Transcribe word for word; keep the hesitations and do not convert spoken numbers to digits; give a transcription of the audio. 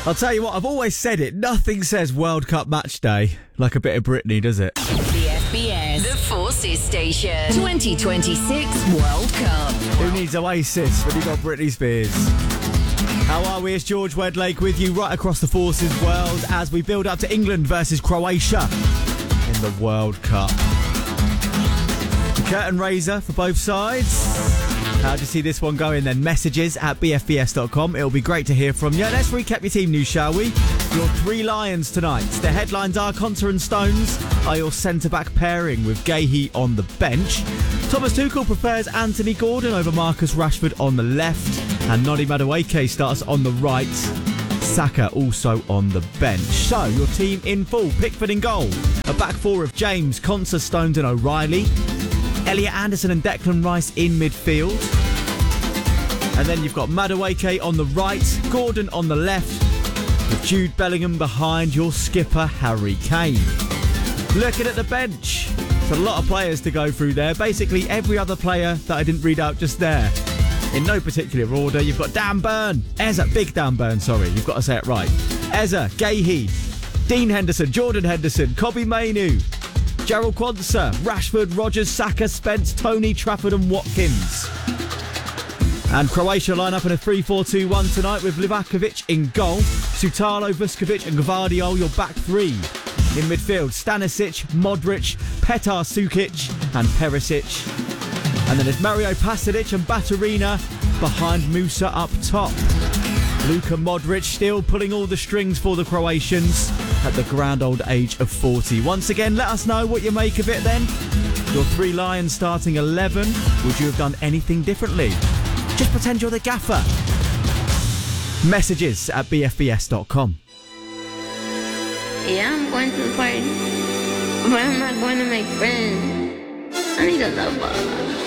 I'll tell you what, I've always said it, nothing says World Cup match day like a bit of Britney, does it? The F B S, the Forces Station, twenty twenty-six World Cup. Who needs Oasis when you got Britney Spears? How are we? It's George Wedlake with you right across the Forces world as we build up to England versus Croatia in the World Cup. The curtain raiser for both sides. How do you see this one going then? Messages at b f b s dot com. It'll be great to hear from you. Let's recap your team news, shall we? Your three Lions tonight. The headlines are Konsa and Stones are your centre-back pairing with Gahey on the bench. Thomas Tuchel prefers Anthony Gordon over Marcus Rashford on the left. And Noni Madueke starts on the right. Saka also on the bench. So, your team in full. Pickford in goal. A back four of James, Konsa, Stones and O'Reilly. Elliot Anderson and Declan Rice in midfield. And then you've got Madueke on the right, Gordon on the left, with Jude Bellingham behind your skipper, Harry Kane. Looking at the bench, it's a lot of players to go through there. Basically every other player that I didn't read out just there. In no particular order, you've got Dan Burn, Eza, Big Dan Burn, sorry, you've got to say it right. Eza, Gahey, Dean Henderson, Jordan Henderson, Kobbie Mainoo, Gerald Quansah, Rashford, Rodgers, Saka, Spence, Tony, Trafford and Watkins. And Croatia line up in a three four two one tonight with Livakovic in goal, Sutalo, Vuskovic and Gvardiol your back three. In midfield, Stanisic, Modric, Petar Sukic and Perisic. And then there's Mario Pasadic and Baturina behind Musa up top. Luka Modric still pulling all the strings for the Croatians at the grand old age of forty. Once again, let us know what you make of it then. Your three Lions starting eleven. Would you have done anything differently? Just pretend you're the gaffer. Messages at b f b s dot com. Yeah, I'm going to the party, but I'm not going to make friends. I need a lover.